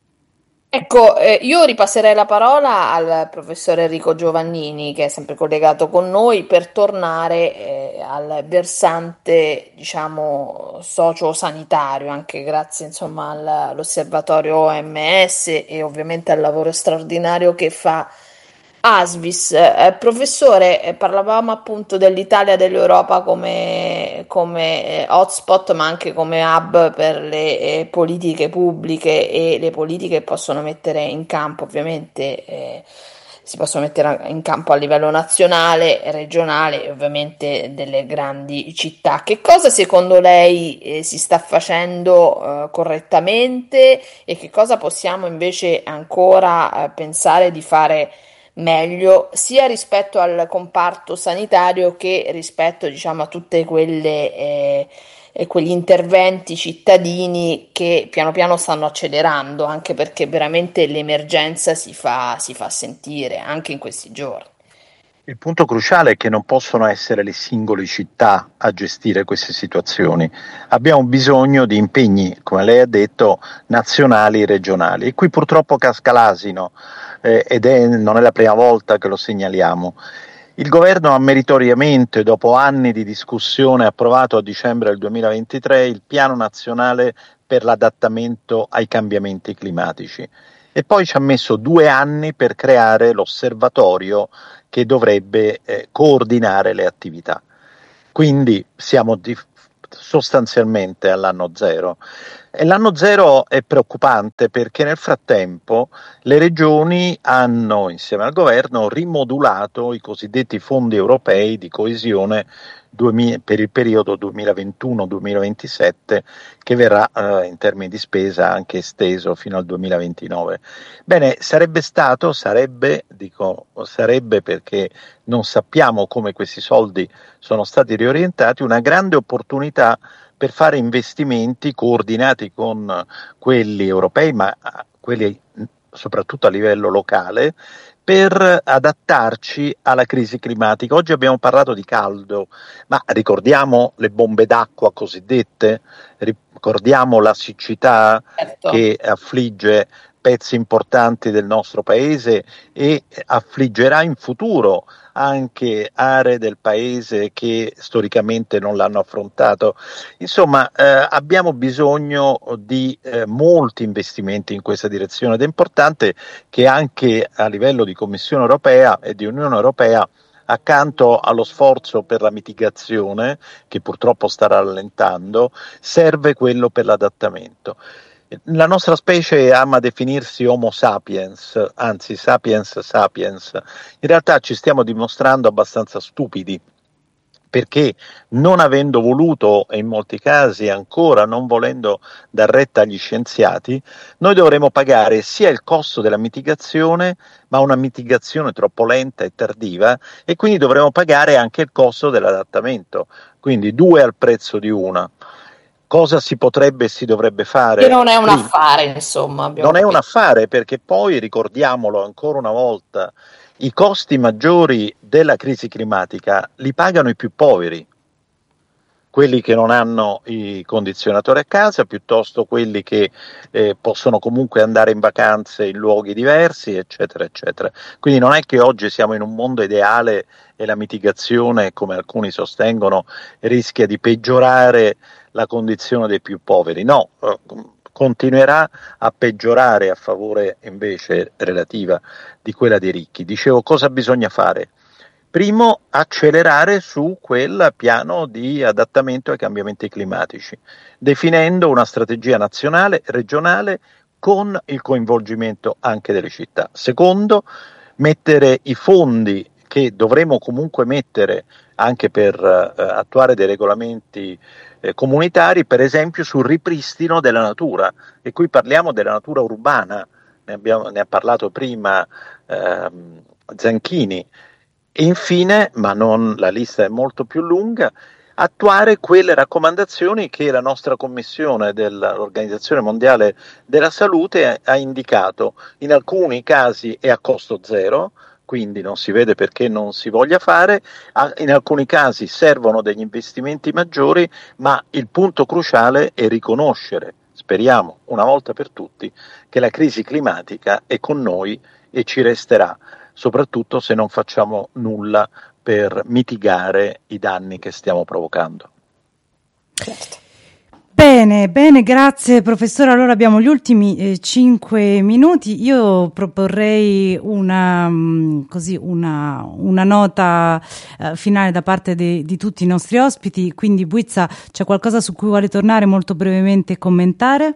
Ecco, eh, io ripasserei la parola al professore Enrico Giovannini, che è sempre collegato con noi, per tornare eh, al versante, diciamo, socio-sanitario, anche grazie, insomma, al, all'osservatorio O M S e ovviamente al lavoro straordinario che fa Asvis. Eh, professore, eh, parlavamo appunto dell'Italia e dell'Europa come, come eh, hotspot, ma anche come hub per le eh, politiche pubbliche e le politiche che possono mettere in campo, ovviamente eh, si possono mettere in campo a livello nazionale, regionale e ovviamente delle grandi città. Che cosa secondo lei eh, si sta facendo eh, correttamente e che cosa possiamo invece ancora eh, pensare di fare meglio, sia rispetto al comparto sanitario che rispetto, diciamo, a tutte quelle eh, quegli interventi cittadini che piano piano stanno accelerando, anche perché veramente l'emergenza si fa, si fa sentire anche in questi giorni. Il punto cruciale è che non possono essere le singole città a gestire queste situazioni. Abbiamo bisogno di impegni, come lei ha detto, nazionali e regionali. E qui purtroppo casca l'asino, eh, ed è, non è la prima volta che lo segnaliamo. Il governo ha meritoriamente, dopo anni di discussione, approvato a dicembre del duemilaventitré il Piano Nazionale per l'adattamento ai cambiamenti climatici e poi ci ha messo due anni per creare l'osservatorio che dovrebbe eh, coordinare le attività. Quindi siamo di, sostanzialmente all'anno zero. E l'anno zero è preoccupante perché nel frattempo le regioni hanno, insieme al governo, rimodulato i cosiddetti fondi europei di coesione per il periodo duemilaventuno duemilaventisette, che verrà eh, in termini di spesa anche esteso fino al duemilaventinove. Bene, sarebbe stato, sarebbe, dico sarebbe perché non sappiamo come questi soldi sono stati riorientati, una grande opportunità per fare investimenti coordinati con quelli europei, ma quelli soprattutto a livello locale, per adattarci alla crisi climatica. Oggi abbiamo parlato di caldo, ma ricordiamo le bombe d'acqua cosiddette, ricordiamo la siccità Certo. che affligge pezzi importanti del nostro paese e affliggerà in futuro anche aree del paese che storicamente non l'hanno affrontato. Insomma, eh, abbiamo bisogno di eh, molti investimenti in questa direzione ed è importante che anche a livello di Commissione europea e di Unione europea, accanto allo sforzo per la mitigazione, che purtroppo sta rallentando, serve quello per l'adattamento. La nostra specie ama definirsi Homo sapiens, anzi sapiens sapiens. In realtà ci stiamo dimostrando abbastanza stupidi, perché non avendo voluto, e in molti casi ancora non volendo dar retta agli scienziati, noi dovremo pagare sia il costo della mitigazione, ma una mitigazione troppo lenta e tardiva, e quindi dovremo pagare anche il costo dell'adattamento, quindi due al prezzo di una. Cosa si potrebbe e si dovrebbe fare? Che non è un Prima, affare, insomma. abbiamo non è un capito. affare, perché poi, ricordiamolo ancora una volta, i costi maggiori della crisi climatica li pagano i più poveri, quelli che non hanno i condizionatori a casa, piuttosto quelli che eh, possono comunque andare in vacanze in luoghi diversi, eccetera, eccetera. Quindi non è che oggi siamo in un mondo ideale e la mitigazione, come alcuni sostengono, rischia di peggiorare la condizione dei più poveri. No, eh, continuerà a peggiorare a favore invece relativa di quella dei ricchi. Dicevo, cosa bisogna fare? Primo, accelerare su quel piano di adattamento ai cambiamenti climatici, definendo una strategia nazionale, regionale, con il coinvolgimento anche delle città. Secondo, mettere i fondi che dovremo comunque mettere anche per eh, attuare dei regolamenti eh, comunitari, per esempio sul ripristino della natura, e qui parliamo della natura urbana, ne, abbiamo, ne ha parlato prima ehm, Zanchini. E infine, ma non, la lista è molto più lunga, attuare quelle raccomandazioni che la nostra Commissione dell'Organizzazione Mondiale della Salute ha indicato. In alcuni casi è a costo zero, quindi non si vede perché non si voglia fare, in alcuni casi servono degli investimenti maggiori, ma il punto cruciale è riconoscere, speriamo una volta per tutti, che la crisi climatica è con noi e ci resterà, soprattutto se non facciamo nulla per mitigare i danni che stiamo provocando. Certo. Bene, bene, grazie professore. Allora abbiamo gli ultimi eh, cinque minuti. Io proporrei una, mh, così, una, una nota eh, finale da parte de, di tutti i nostri ospiti. Quindi Buizza, c'è qualcosa su cui vuole tornare molto brevemente e commentare?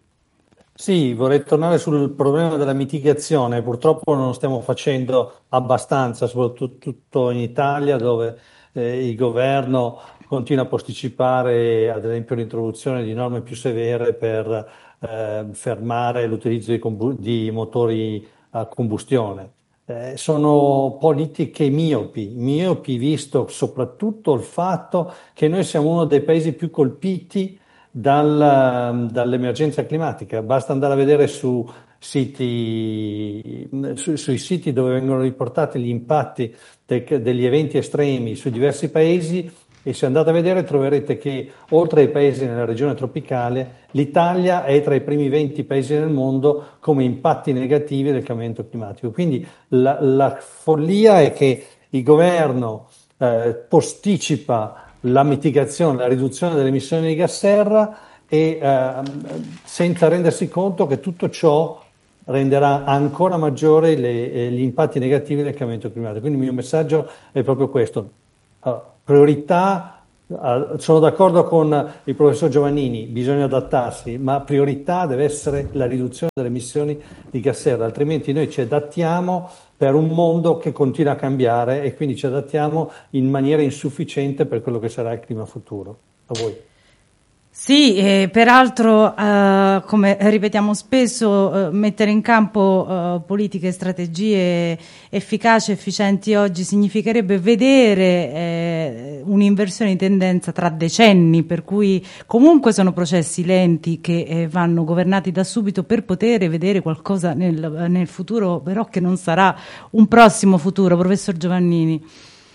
Sì, vorrei tornare sul problema della mitigazione. Purtroppo non lo stiamo facendo abbastanza, soprattutto in Italia, dove eh, il governo continua a posticipare, ad esempio, l'introduzione di norme più severe per eh, fermare l'utilizzo di, combu- di motori a combustione. Eh, sono politiche miopi, miopi visto soprattutto il fatto che noi siamo uno dei paesi più colpiti dal- dall'emergenza climatica. Basta andare a vedere su siti, su- sui siti dove vengono riportati gli impatti de- degli eventi estremi sui diversi paesi E se andate a vedere troverete che oltre ai paesi nella regione tropicale, l'Italia è tra i primi venti paesi nel mondo come impatti negativi del cambiamento climatico. Quindi la, la follia è che il governo eh, posticipa la mitigazione, la riduzione delle emissioni di gas serra e eh, senza rendersi conto che tutto ciò renderà ancora maggiori le, eh, gli impatti negativi del cambiamento climatico. Quindi il mio messaggio è proprio questo. Uh, priorità, uh, sono d'accordo con il professor Giovannini, bisogna adattarsi, ma priorità deve essere la riduzione delle emissioni di gas serra, altrimenti noi ci adattiamo per un mondo che continua a cambiare e quindi ci adattiamo in maniera insufficiente per quello che sarà il clima futuro. A voi. Sì, e peraltro, eh, come ripetiamo spesso, eh, mettere in campo eh, politiche e strategie efficaci e efficienti oggi significherebbe vedere eh, un'inversione di tendenza tra decenni, per cui comunque sono processi lenti che eh, vanno governati da subito per poter vedere qualcosa nel, nel futuro, però che non sarà un prossimo futuro. Professor Giovannini.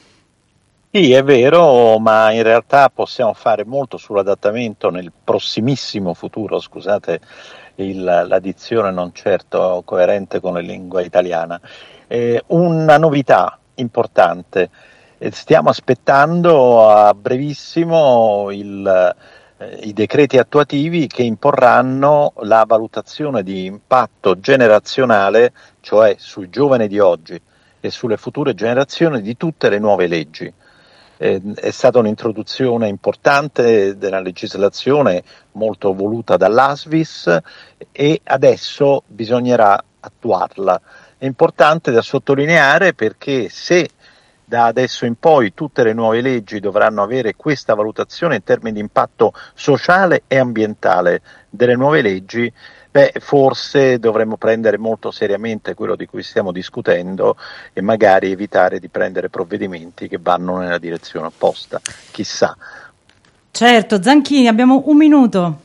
Sì, è vero, ma in realtà possiamo fare molto sull'adattamento nel prossimissimo futuro, scusate il, la dizione non certo coerente con la lingua italiana. Eh, una novità importante, eh, stiamo aspettando a brevissimo il, eh, i decreti attuativi che imporranno la valutazione di impatto generazionale, cioè sui giovani di oggi e sulle future generazioni di tutte le nuove leggi. Eh, è stata un'introduzione importante della legislazione molto voluta dall'A S V I S e adesso bisognerà attuarla. È importante da sottolineare perché se da adesso in poi tutte le nuove leggi dovranno avere questa valutazione in termini di impatto sociale e ambientale delle nuove leggi, beh, forse dovremmo prendere molto seriamente quello di cui stiamo discutendo e magari evitare di prendere provvedimenti che vanno nella direzione opposta, chissà. Certo, Zanchini, abbiamo un minuto.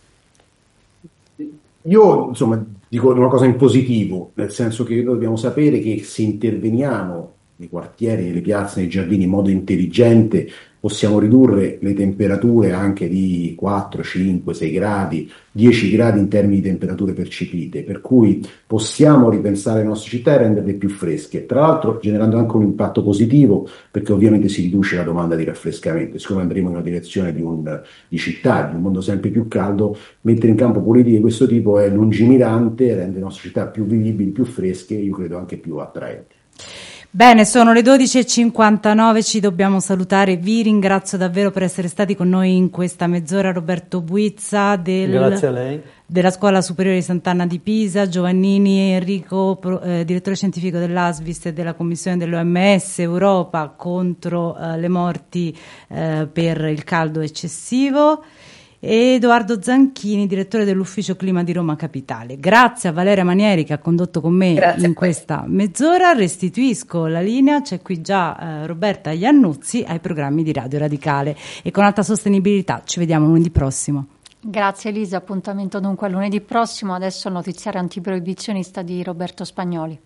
Io, insomma, dico una cosa in positivo, nel senso che dobbiamo sapere che se interveniamo nei quartieri, nelle piazze, nei giardini in modo intelligente, possiamo ridurre le temperature anche di quattro, cinque, sei gradi, dieci gradi in termini di temperature percepite, per cui possiamo ripensare le nostre città e renderle più fresche, tra l'altro generando anche un impatto positivo perché ovviamente si riduce la domanda di raffrescamento. Siccome andremo in una direzione di, un, di città, di un mondo sempre più caldo, mettere in campo politiche di questo tipo è lungimirante, rende le nostre città più vivibili, più fresche e io credo anche più attraenti. Bene, sono le dodici e cinquantanove, ci dobbiamo salutare. Vi ringrazio davvero per essere stati con noi in questa mezz'ora. Roberto Buizza del, Grazie a lei. della Scuola Superiore di Sant'Anna di Pisa, Giovannini Enrico, pro, eh, direttore scientifico dell'A S V I S e della Commissione dell'O M S Europa contro eh, le morti eh, per il caldo eccessivo, e Edoardo Zanchini, direttore dell'Ufficio Clima di Roma Capitale. Grazie a Valeria Manieri che ha condotto con me Grazie in questa mezz'ora. Restituisco la linea, c'è qui già eh, Roberta Iannuzzi ai programmi di Radio Radicale e con Alta Sostenibilità ci vediamo lunedì prossimo. Grazie Elisa, appuntamento dunque a lunedì prossimo. Adesso il notiziario antiproibizionista di Roberto Spagnoli.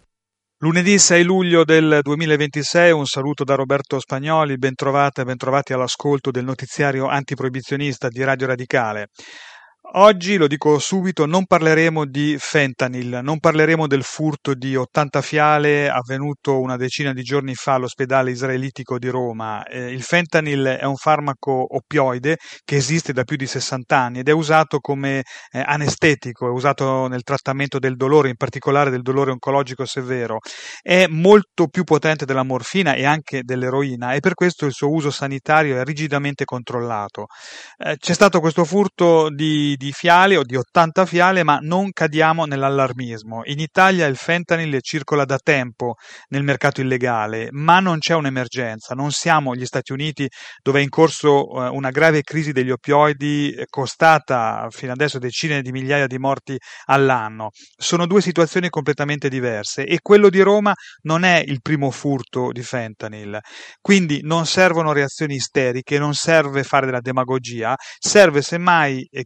Lunedì sei luglio del duemilaventisei, un saluto da Roberto Spagnoli, ben trovate e ben trovati all'ascolto del notiziario antiproibizionista di Radio Radicale. Oggi, lo dico subito, non parleremo di fentanyl, non parleremo del furto di ottanta fiale avvenuto una decina di giorni fa all'ospedale israelitico di Roma. Eh, il fentanyl è un farmaco oppioide che esiste da più di sessanta anni ed è usato come eh, anestetico, è usato nel trattamento del dolore, in particolare del dolore oncologico severo. È molto più potente della morfina e anche dell'eroina e per questo il suo uso sanitario è rigidamente controllato. Eh, c'è stato questo furto di di fiale o di ottanta fiale, ma non cadiamo nell'allarmismo. In Italia il fentanyl circola da tempo nel mercato illegale, ma non c'è un'emergenza. Non siamo gli Stati Uniti, dove è in corso eh, una grave crisi degli oppioidi eh, costata fino adesso decine di migliaia di morti all'anno. Sono due situazioni completamente diverse e quello di Roma non è il primo furto di fentanyl. Quindi non servono reazioni isteriche, non serve fare della demagogia, serve semmai eh, chiedere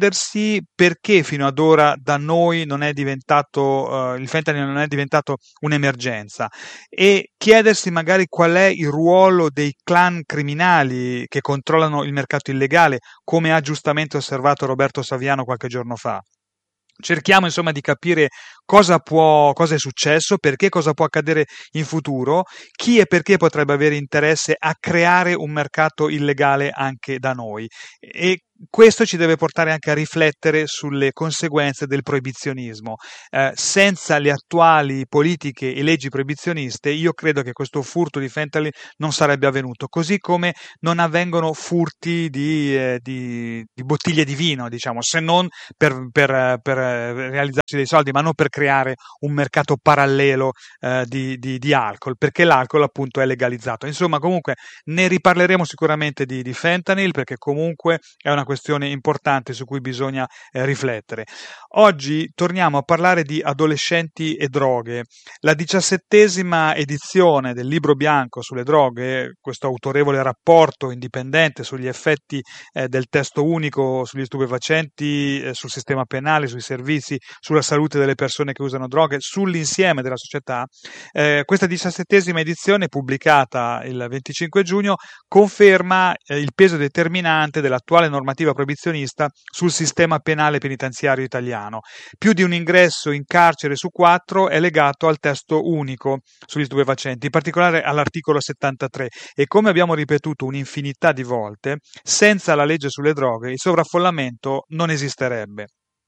chiedersi perché fino ad ora da noi non è diventato, uh, il fentanyl non è diventato un'emergenza, e chiedersi magari qual è il ruolo dei clan criminali che controllano il mercato illegale, come ha giustamente osservato Roberto Saviano qualche giorno fa. Cerchiamo insomma di capire cosa può, cosa è successo, perché, cosa può accadere in futuro, chi e perché potrebbe avere interesse a creare un mercato illegale anche da noi, e questo ci deve portare anche a riflettere sulle conseguenze del proibizionismo. Eh, senza le attuali politiche e leggi proibizioniste, io credo che questo furto di fentanyl non sarebbe avvenuto, così come non avvengono furti di, eh, di, di bottiglie di vino, diciamo, se non per, per, per realizzarsi dei soldi, ma non per creare un mercato parallelo eh, di, di, di alcol, perché l'alcol appunto è legalizzato. Insomma, comunque ne riparleremo sicuramente di, di fentanyl, perché comunque è una questione importante su cui bisogna eh, riflettere. Oggi torniamo a parlare di adolescenti e droghe. La diciassettesima edizione del Libro Bianco sulle droghe, questo autorevole rapporto indipendente sugli effetti eh, del testo unico sugli stupefacenti, eh, sul sistema penale, sui servizi, sulla salute delle persone che usano droghe, sull'insieme della società, eh, questa diciassettesima edizione, pubblicata il venticinque giugno, conferma eh, il peso determinante dell'attuale normativa proibizionista sul sistema penale penitenziario italiano. Più di un ingresso in carcere su quattro è legato al testo unico sugli stupefacenti, in particolare all'articolo settantatré, e come abbiamo ripetuto un'infinità di volte, senza la legge sulle droghe il sovraffollamento non esisterebbe.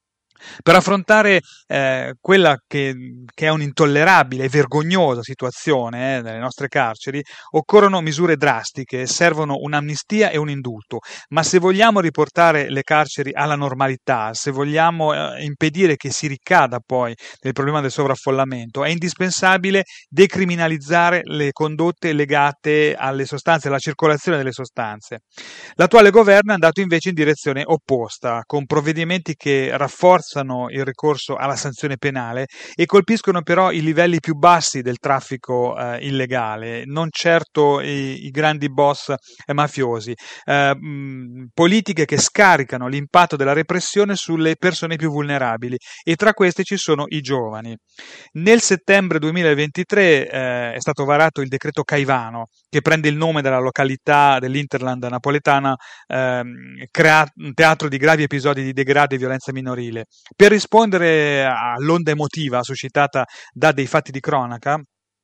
Per affrontare eh, quella che, che è un'intollerabile e vergognosa situazione eh, nelle nostre carceri, occorrono misure drastiche, servono un'amnistia e un indulto, ma se vogliamo riportare le carceri alla normalità, se vogliamo eh, impedire che si ricada poi nel problema del sovraffollamento, è indispensabile decriminalizzare le condotte legate alle sostanze, alla circolazione delle sostanze. L'attuale governo è andato invece in direzione opposta, con provvedimenti che rafforzano il ricorso alla sanzione penale e colpiscono però i livelli più bassi del traffico eh, illegale, non certo i, i grandi boss eh, mafiosi. Eh, mh, politiche che scaricano l'impatto della repressione sulle persone più vulnerabili, e tra queste ci sono i giovani. Nel settembre duemilaventitré eh, è stato varato il decreto Caivano, che prende il nome dalla località dell'Interland napoletana, eh, crea- un teatro di gravi episodi di degrado e violenza minorile. Per rispondere all'onda emotiva suscitata da dei fatti di cronaca,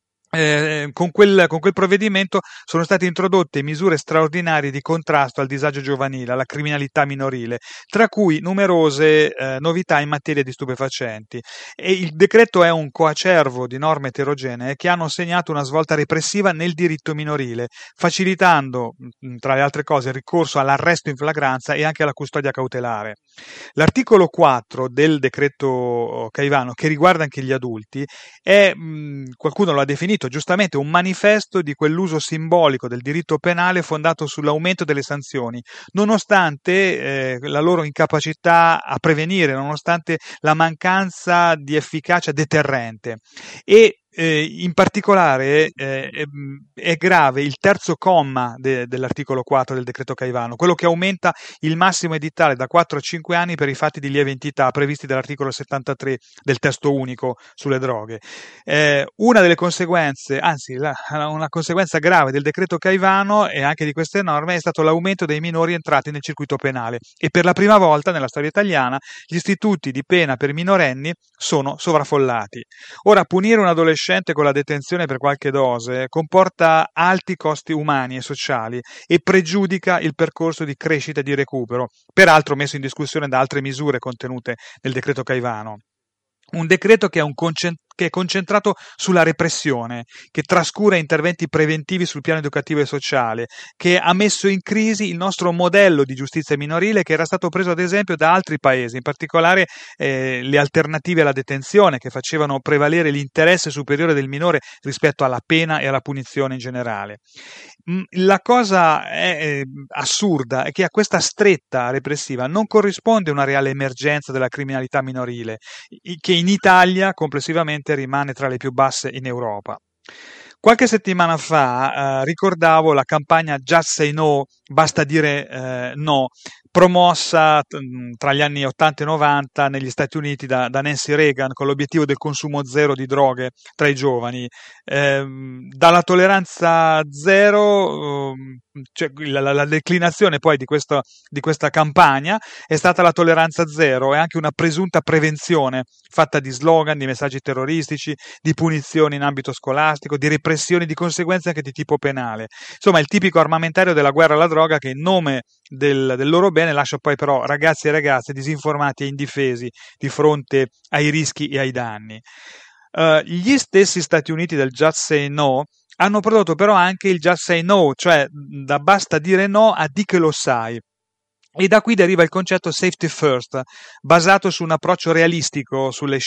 Eh, con, quel, con quel provvedimento sono state introdotte misure straordinarie di contrasto al disagio giovanile, alla criminalità minorile, tra cui numerose eh, novità in materia di stupefacenti. E il decreto è un coacervo di norme eterogenee che hanno segnato una svolta repressiva nel diritto minorile, facilitando, tra le altre cose, il ricorso all'arresto in flagranza e anche alla custodia cautelare. L'articolo quattro del decreto Caivano, che riguarda anche gli adulti, è, mh, qualcuno lo ha definito giustamente, un manifesto di quell'uso simbolico del diritto penale fondato sull'aumento delle sanzioni, nonostante eh, la loro incapacità a prevenire, nonostante la mancanza di efficacia deterrente. E Eh, in particolare eh, è, è grave il terzo comma de, dell'articolo quattro del decreto Caivano, quello che aumenta il massimo edittale da quattro a cinque anni per i fatti di lieve entità previsti dall'articolo settantatré del testo unico sulle droghe. Eh, una delle conseguenze, anzi la, una conseguenza grave del decreto Caivano e anche di queste norme è stato l'aumento dei minori entrati nel circuito penale, e per la prima volta nella storia italiana gli istituti di pena per minorenni sono sovraffollati. Ora, punire un adolescente con la detenzione per qualche dose comporta alti costi umani e sociali e pregiudica il percorso di crescita e di recupero, peraltro messo in discussione da altre misure contenute nel decreto Caivano. Un decreto che è, un concent- che è concentrato sulla repressione, che trascura interventi preventivi sul piano educativo e sociale, che ha messo in crisi il nostro modello di giustizia minorile, che era stato preso ad esempio da altri paesi, in particolare eh, le alternative alla detenzione, che facevano prevalere l'interesse superiore del minore rispetto alla pena e alla punizione in generale. La cosa è, è assurda è che a questa stretta repressiva non corrisponde una reale emergenza della criminalità minorile, che in Italia complessivamente rimane tra le più basse in Europa. Qualche settimana fa eh, ricordavo la campagna Just Say No, basta dire eh, no, promossa tra gli anni ottanta e novanta negli Stati Uniti da, da Nancy Reagan con l'obiettivo del consumo zero di droghe tra i giovani. Eh, dalla tolleranza zero, cioè la, la, la declinazione poi di, questo, di questa campagna è stata la tolleranza zero e anche una presunta prevenzione fatta di slogan, di messaggi terroristici, di punizioni in ambito scolastico, di repressioni, di conseguenze anche di tipo penale. Insomma, il tipico armamentario della guerra alla droga che in nome del, del loro bene lascia poi però ragazzi e ragazze disinformati e indifesi di fronte ai rischi e ai danni. Uh, gli stessi Stati Uniti del Just Say No hanno prodotto però anche il Just Say No, cioè da basta dire no a di che lo sai. E da qui deriva il concetto safety first, basato su un approccio realistico sulle